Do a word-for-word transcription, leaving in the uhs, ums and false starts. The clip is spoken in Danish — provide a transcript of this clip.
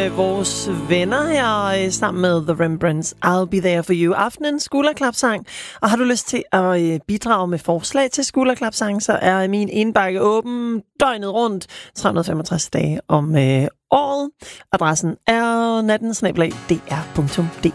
øh, vores venner her øh, sammen med The Rembrandts I'll Be There For You. Aftenens skulderklapsang. Og har du lyst til at øh, bidrage med forslag til skulderklapsang, så er min indbakke åben døgnet rundt tre hundrede og femogtres dage om øh, året. Adressen er natten snabel-a d r punktum d